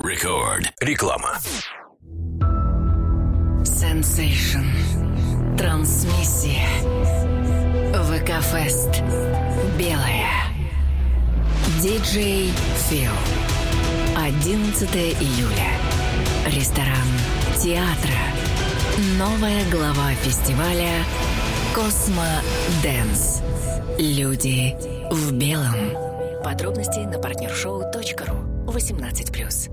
Record. Реклама. Sensation. Трансмиссия. ВК-фест. Белая. Диджей Фил. 11 июля. Ресторан театра. Новая глава фестиваля Космо Дэнс. Люди в белом. Подробности на partnershow.ru. 18+.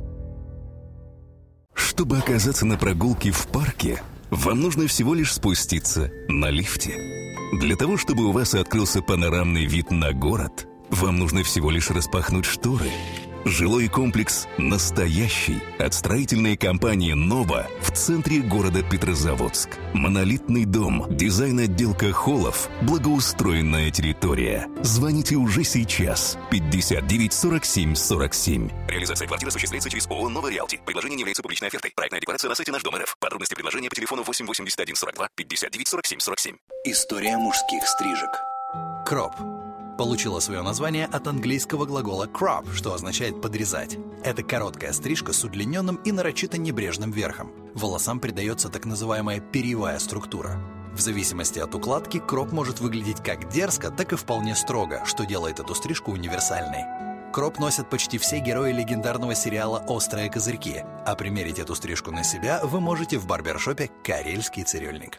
Чтобы оказаться на прогулке в парке, вам нужно всего лишь спуститься на лифте. Для того, чтобы у вас открылся панорамный вид на город, вам нужно всего лишь распахнуть шторы. Жилой комплекс «Настоящий» от строительной компании «Нова» в центре города Петрозаводск. Монолитный дом, дизайн-отделка холлов, благоустроенная территория. Звоните уже сейчас. 59 47 47. Реализация квартиры осуществляется через ООО «Нова Реалти». Предложение не является публичной офертой. Проектная декларация на сайте Наш Дом РФ. Подробности предложения по телефону 8 81 42 59 47 47. История мужских стрижек. Кроп получила свое название от английского глагола crop, что означает «подрезать». Это короткая стрижка с удлиненным и нарочито небрежным верхом. Волосам придается так называемая перьевая структура. В зависимости от укладки, кроп может выглядеть как дерзко, так и вполне строго, что делает эту стрижку универсальной. Кроп носят почти все герои легендарного сериала «Острые козырьки», а примерить эту стрижку на себя вы можете в барбершопе «Карельский цирюльник».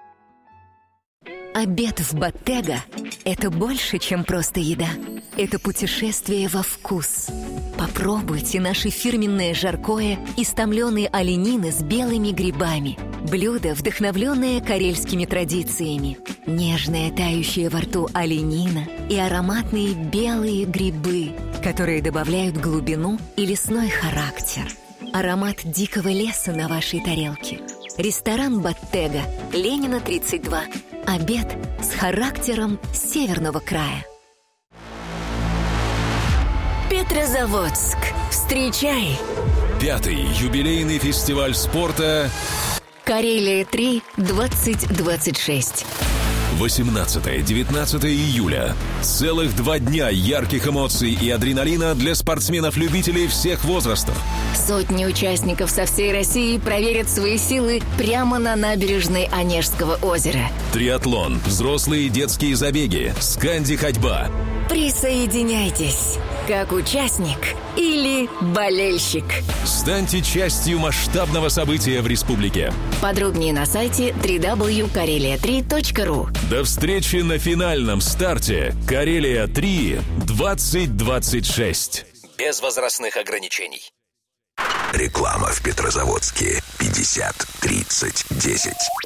Обед в Bottega – это больше, чем просто еда. Это путешествие во вкус. Попробуйте наше фирменное жаркое из томленой оленины с белыми грибами. Блюдо, вдохновленное карельскими традициями. Нежная, тающая во рту оленина и ароматные белые грибы, которые добавляют глубину и лесной характер. Аромат дикого леса на вашей тарелке. Ресторан Bottega, Ленина, 32. Обед с характером северного края. Петрозаводск. Встречай! 5-й юбилейный фестиваль спорта Карелия-3 2026. 18-19 июля. Целых 2 дня ярких эмоций и адреналина для спортсменов-любителей всех возрастов. Сотни участников со всей России проверят свои силы прямо на набережной Онежского озера. Триатлон, взрослые и детские забеги, сканди-ходьба. Присоединяйтесь, как участник или болельщик. Станьте частью масштабного события в республике. Подробнее на сайте www.karelia3.ru. До встречи на финальном старте Карелия-3 2026. Без возрастных ограничений. Реклама в Петрозаводске. 50 30 10.